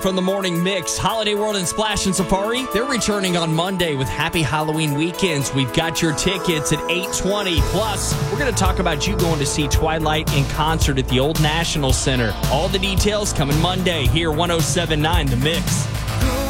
From the Morning Mix, Holiday World and Splash and Safari, they're returning on Monday with Happy Halloween Weekends. We've got your tickets at 8:20. Plus, we're going to talk about you going to see Twilight in concert at the Old National Center. All the details coming Monday here, 107.9 The Mix.